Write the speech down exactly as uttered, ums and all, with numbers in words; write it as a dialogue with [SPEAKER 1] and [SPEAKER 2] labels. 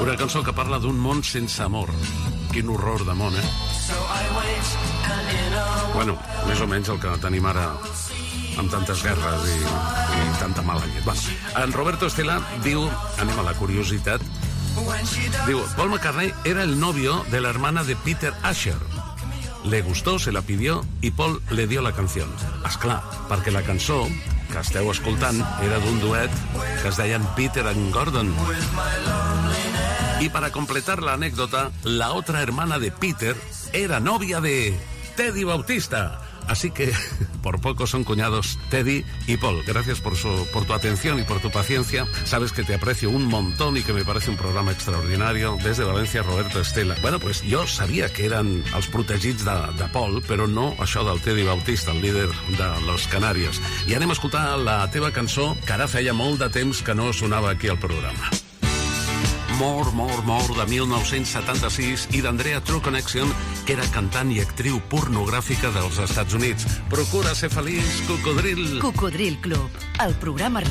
[SPEAKER 1] Una cançó que parla d'un món sense amor. Quin horror de món, eh? Bueno, més o menys el que tenim ara amb tantes guerres i, i tanta mala llet. Va, en Roberto Estela diu, anem a la curiositat, diu, Paul McCartney era el novio de la hermana de Peter Asher. Le gustó, se la pidió i Paul le dio la canción. Esclar, perquè la cançó que esteu escoltant era d'un duet que es deien Peter and Gordon. Y para completar la anécdota, la otra hermana de Peter era novia de Teddy Bautista. Así que por poco son cuñados Teddy y Paul. Gracias por, su, por tu atención y por tu paciencia. Sabes que te aprecio un montón y que me parece un programa extraordinario. Desde València, Roberto Estela. Bueno, pues jo sabia que eren els protegits de, de Paul, però no això del Teddy Bautista, el líder de los Canàries. I anem a escoltar la teva cançó, que ara feia molt de temps que no sonava aquí al programa. More, More, More, de mil nou-cents setanta-sis, i d'Andrea True Connection, que era cantant i actriu pornogràfica dels Estats Units. Procura ser feliç, Cocodril.
[SPEAKER 2] Cocodril Club, el programa